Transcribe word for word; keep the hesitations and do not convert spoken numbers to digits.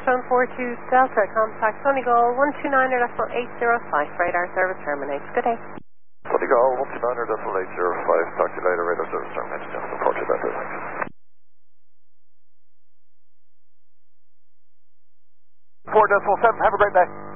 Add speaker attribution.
Speaker 1: phone four two Delta, contact Sunny Gull one two nine decimal eight zero five, radar service terminates. Good day.
Speaker 2: Sunny Gull one two nine decimal eight zero five, talk to you later, radar service terminates. Just approach you that way.
Speaker 3: four decimal seven, have a great day.